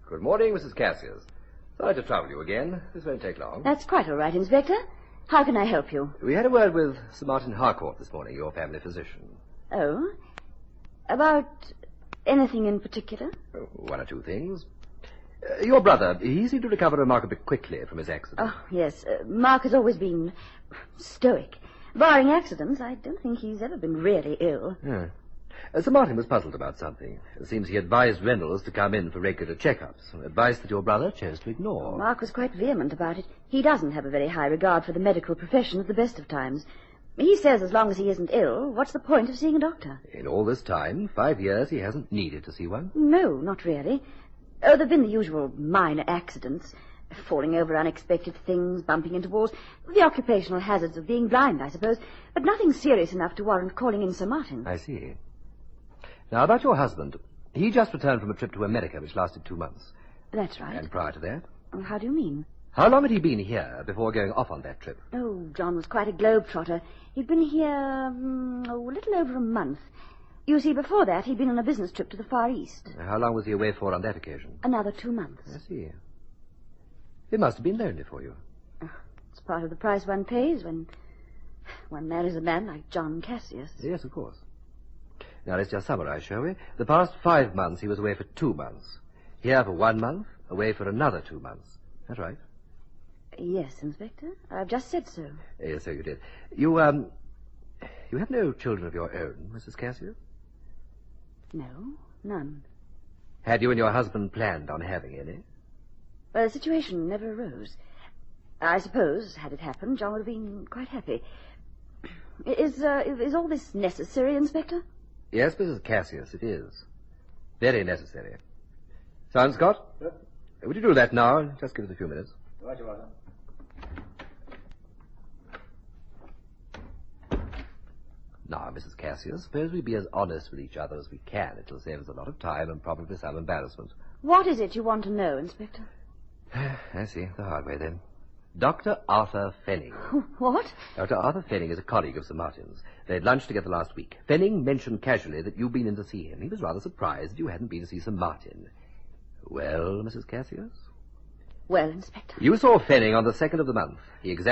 Good morning, Mrs. Cassius. Sorry to trouble you again. This won't take long. That's quite all right, Inspector. How can I help you? We had a word with Sir Martin Harcourt this morning, your family physician. Oh? About anything in particular? Oh, one or two things. Your brother, he seemed to recover remarkably quickly from his accident. Oh, yes. Mark has always been stoic. Barring accidents, I don't think he's ever been really ill. Yeah. Sir Martin was puzzled about something. It seems he advised Reynolds to come in for regular checkups, advice that your brother chose to ignore. Mark was quite vehement about it. He doesn't have a very high regard for the medical profession at the best of times. He says as long as he isn't ill, what's the point of seeing a doctor? In all this time, 5 years, he hasn't needed to see one. No, not really. Oh, there've been the usual minor accidents. Falling over unexpected things, bumping into walls. The occupational hazards of being blind, I suppose. But nothing serious enough to warrant calling in Sir Martin. I see. Now, about your husband. He just returned from a trip to America, which lasted 2 months. That's right. And prior to that? How do you mean? How long had he been here before going off on that trip? Oh, John was quite a globetrotter. He'd been here, a little over a month. You see, before that, he'd been on a business trip to the Far East. How long was he away for on that occasion? Another 2 months. I see. It must have been lonely for you. It's part of the price one pays when one marries a man like John Cassius. Yes, of course. Now, let's just summarize, shall we? The past 5 months, he was away for 2 months. Here for 1 month, away for another 2 months. That's right. Yes, Inspector. I've just said so. Yes, so you did. You have no children of your own, Mrs. Cassius? No, none. Had you and your husband planned on having any? Well, the situation never arose. I suppose, had it happened, John would have been quite happy. Is all this necessary, Inspector? Yes, Mrs. Cassius, it is. Very necessary. Sergeant Scott? Yes? Would you do that now? Just give us a few minutes. Right, Your Honor. Now, Mrs. Cassius, suppose we be as honest with each other as we can. It'll save us a lot of time and probably some embarrassment. What is it you want to know, Inspector? I see. The hard way, then. Dr. Arthur Fenning. What? Dr. Arthur Fenning is a colleague of Sir Martin's. They had lunched together last week. Fenning mentioned casually that you'd been in to see him. He was rather surprised that you hadn't been to see Sir Martin. Well, Mrs. Cassius? Well, Inspector. You saw Fenning on the 2nd of the month. He examined